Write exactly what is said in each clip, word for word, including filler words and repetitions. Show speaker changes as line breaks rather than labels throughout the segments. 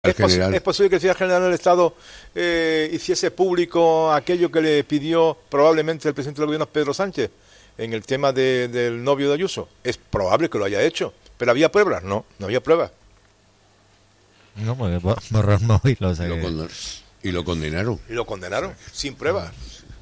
¿Es, pos- ¿Es posible que el fiscal general del Estado eh, hiciese público aquello que le pidió probablemente el presidente del gobierno, Pedro Sánchez, en el tema de, del novio de Ayuso? Es probable que lo haya hecho, pero ¿había pruebas? No, no había pruebas.
No, porque borrar móvil, o sea
lo
que...
condon- y lo condenaron.
Y lo condenaron, sin pruebas.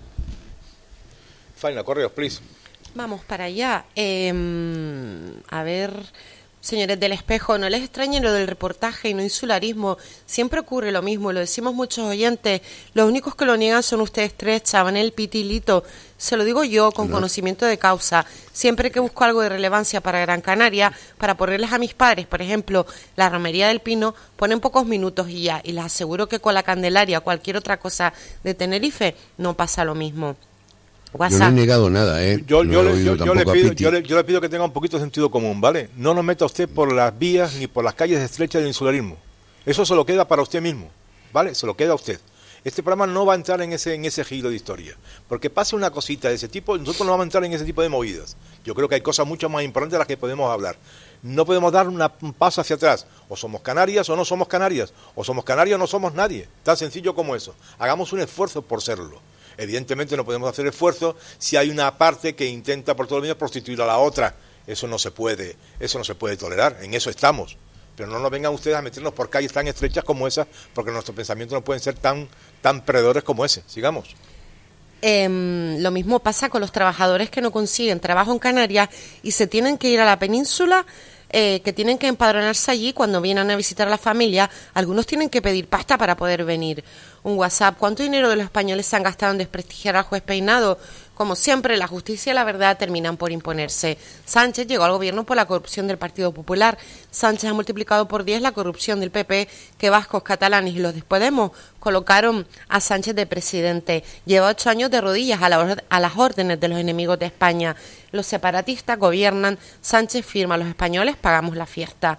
Faina, correos, please.
Vamos para allá. Eh, a ver, señores del Espejo, no les extrañe lo del reportaje y no insularismo. Siempre ocurre lo mismo, lo decimos muchos oyentes. Los únicos que lo niegan son ustedes tres, Chabanel, Piti y Lito. Se lo digo yo con no. conocimiento de causa. Siempre que busco algo de relevancia para Gran Canaria, para ponerles a mis padres, por ejemplo, la Romería del Pino, ponen pocos minutos y ya. Y les aseguro que con la Candelaria o cualquier otra cosa de Tenerife no pasa lo mismo.
WhatsApp. Yo no he negado nada, ¿eh?
Yo,
no
yo, le, yo, yo, le pido,
yo,
le, yo le pido que tenga un poquito de sentido común, ¿vale? No nos meta usted por las vías ni por las calles estrechas del insularismo. Eso se lo queda para usted mismo, ¿vale? Se lo queda a usted. Este programa no va a entrar en ese en ese giro de historia. Porque pase una cosita de ese tipo, nosotros no vamos a entrar en ese tipo de movidas. Yo creo que hay cosas mucho más importantes de las que podemos hablar. No podemos dar una, un paso hacia atrás. O somos Canarias o no somos Canarias. O somos Canarias o no somos nadie. Tan sencillo como eso. Hagamos un esfuerzo por serlo. Evidentemente no podemos hacer esfuerzo si hay una parte que intenta por todo el mundo prostituir a la otra. Eso no se puede, eso no se puede tolerar, en eso estamos. Pero no nos vengan ustedes a meternos por calles tan estrechas como esas, porque nuestros pensamientos no pueden ser tan, tan perdedores como ese. Sigamos.
Eh, lo mismo pasa con los trabajadores que no consiguen trabajo en Canarias y se tienen que ir a la península, eh, que tienen que empadronarse allí cuando vienen a visitar a la familia. Algunos tienen que pedir pasta para poder venir. Un WhatsApp, ¿cuánto dinero de los españoles se han gastado en desprestigiar al juez Peinado? Como siempre, la justicia y la verdad terminan por imponerse. Sánchez llegó al gobierno por la corrupción del Partido Popular. Sánchez ha multiplicado por diez la corrupción del P P, que vascos, catalanes y los de Podemos colocaron a Sánchez de presidente. Lleva ocho años de rodillas a, la, a las órdenes de los enemigos de España. Los separatistas gobiernan, Sánchez firma, los españoles pagamos la fiesta.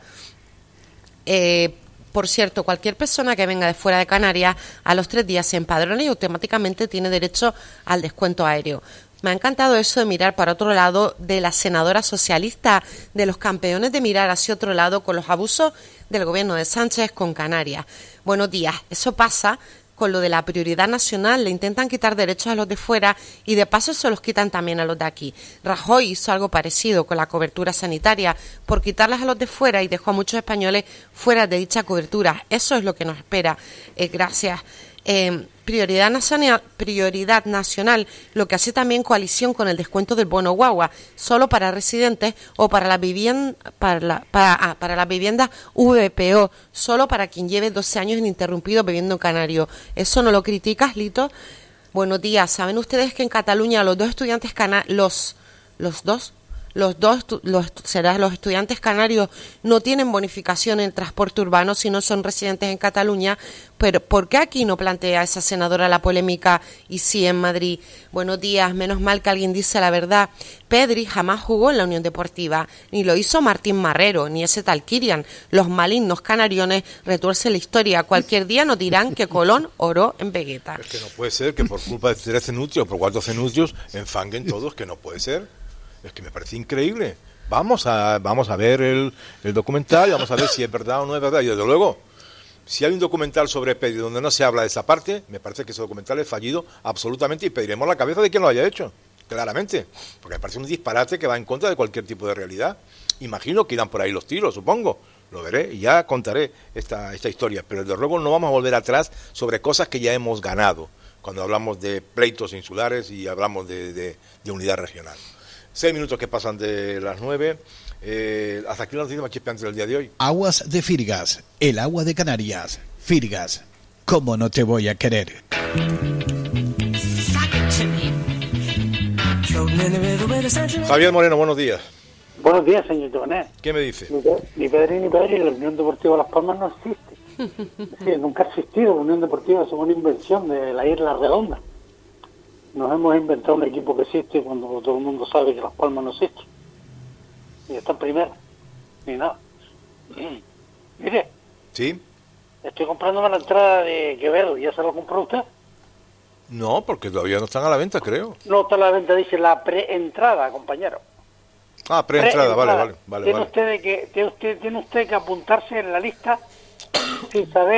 Eh... Por cierto, cualquier persona que venga de fuera de Canarias a los tres días se empadrona y automáticamente tiene derecho al descuento aéreo. Me ha encantado eso de mirar para otro lado de la senadora socialista, de los campeones de mirar hacia otro lado con los abusos del gobierno de Sánchez con Canarias. Buenos días, eso pasa con lo de la prioridad nacional, le intentan quitar derechos a los de fuera y de paso se los quitan también a los de aquí. Rajoy hizo algo parecido con la cobertura sanitaria por quitarlas a los de fuera y dejó a muchos españoles fuera de dicha cobertura. Eso es lo que nos espera. Eh, gracias. Eh, prioridad nacional, prioridad nacional, lo que hace también coalición con el descuento del bono guagua, solo para residentes o para la vivienda, para la, para, ah, para la vivienda V P O, solo para quien lleve doce años ininterrumpido bebiendo en Canario. ¿Eso no lo criticas, Lito? Buenos días. ¿Saben ustedes que en Cataluña los dos estudiantes cana los los dos Los dos, los, será, los estudiantes canarios no tienen bonificación en transporte urbano si no son residentes en Cataluña? Pero ¿por qué aquí no plantea esa senadora la polémica y sí en Madrid? Buenos días, menos mal que alguien dice la verdad. Pedri jamás jugó en la Unión Deportiva, ni lo hizo Martín Marrero, ni ese tal Kirian. Los malignos canariones retuercen la historia. Cualquier día nos dirán que Colón oró en Vegueta.
Es que no puede ser que por culpa de tres cenutrios o por cuatro cenutrios enfanguen todos, que no puede ser. Es que me parece increíble. Vamos a vamos a ver el, el documental y vamos a ver si es verdad o no es verdad. Y desde luego, si hay un documental sobre Pedri donde no se habla de esa parte, me parece que ese documental es fallido absolutamente y pediremos la cabeza de quien lo haya hecho, claramente. Porque me parece un disparate que va en contra de cualquier tipo de realidad. Imagino que irán por ahí los tiros, supongo. Lo veré y ya contaré esta, esta historia. Pero desde luego no vamos a volver atrás sobre cosas que ya hemos ganado cuando hablamos de pleitos insulares y hablamos de, de, de unidad regional. Seis minutos que pasan de las nueve. Eh, hasta aquí la noticia más chispeante del día de hoy.
Aguas de Firgas, el agua de Canarias. Firgas, ¿cómo no te voy a querer?
Javier Moreno, buenos días.
Buenos días, señor Jonet.
¿Qué me dice?
Ni Pedri ni Pedri, la Unión Deportiva Las Palmas no existe. Sí, nunca ha existido. La Unión Deportiva es una invención de la Isla Redonda. Nos hemos inventado un equipo que existe cuando todo el mundo sabe que Las Palmas no existe. Y está en primera. Ni nada. Mm. Mire.
¿Sí?
Estoy comprándome la entrada de Quevedo. ¿Ya se lo compró usted?
No, porque todavía no están a la venta, creo.
No está a la venta, dice la preentrada, compañero.
Ah, preentrada, vale, vale, vale.
Tiene,
vale.
Usted que, tiene, usted, tiene usted que apuntarse en la lista sin saber